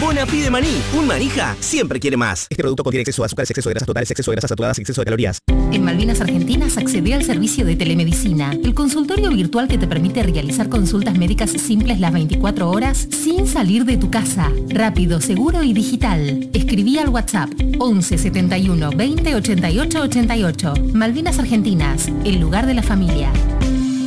Bonafide de maní. Un manija siempre quiere más. Este producto contiene exceso de azúcares, exceso de grasas totales, exceso de grasas saturadas y exceso de calorías. En Malvinas Argentinas accede al servicio de telemedicina, el consultorio virtual que te permite realizar consultas médicas simples las 24 horas sin salir de tu casa. Rápido, seguro y digital. Escribí al WhatsApp 11 71 20 88 88. Malvinas Argentinas, el lugar de la familia.